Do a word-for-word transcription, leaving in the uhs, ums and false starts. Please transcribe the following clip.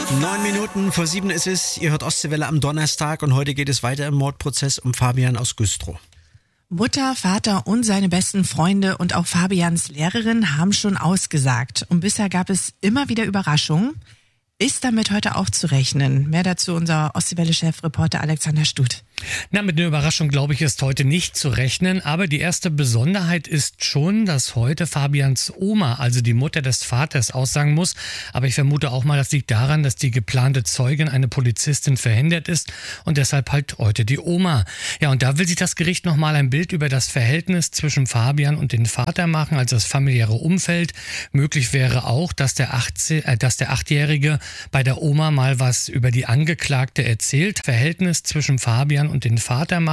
Neun Minuten vor sieben ist es. Ihr hört Ostseewelle am Donnerstag und heute geht es weiter im Mordprozess um Fabian aus Güstrow. Mutter, Vater und seine besten Freunde und auch Fabians Lehrerin haben schon ausgesagt. Und bisher gab es immer wieder Überraschungen. Ist damit heute auch zu rechnen? Mehr dazu unser Ostseewelle-Chefreporter Alexander Stut. Na, mit einer Überraschung, glaube ich, ist heute nicht zu rechnen. Aber die erste Besonderheit ist schon, dass heute Fabians Oma, also die Mutter des Vaters, aussagen muss. Aber ich vermute auch mal, das liegt daran, dass die geplante Zeugin, eine Polizistin, verhindert ist und deshalb halt heute die Oma. Ja, und da will sich das Gericht nochmal ein Bild über das Verhältnis zwischen Fabian und dem Vater machen, also das familiäre Umfeld. Möglich wäre auch, dass der, achtzehn, äh, dass der Achtjährige bei der Oma mal was über die Angeklagte erzählt. Verhältnis zwischen Fabian und den Vater machen.